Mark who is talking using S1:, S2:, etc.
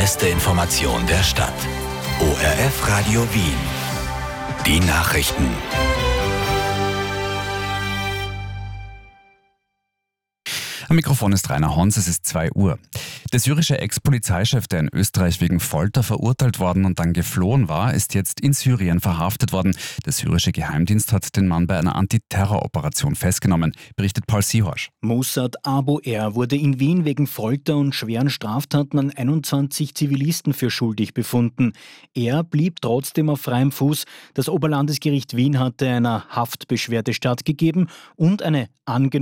S1: beste Information der Stadt. ORF Radio Wien. Die Nachrichten.
S2: Am Mikrofon ist Rainer Hons, es ist 2 Uhr. Der syrische Ex-Polizeichef, der in Österreich wegen Folter verurteilt worden und dann geflohen war, ist jetzt in Syrien verhaftet worden. Der syrische Geheimdienst hat den Mann bei einer Antiterroroperation festgenommen, berichtet Paul Sihorsch.
S3: Mussad Abu Er wurde in Wien wegen Folter und schweren Straftaten an 21 Zivilisten für schuldig befunden. Er blieb trotzdem auf freiem Fuß. Das Oberlandesgericht Wien hatte einer Haftbeschwerde stattgegeben und eine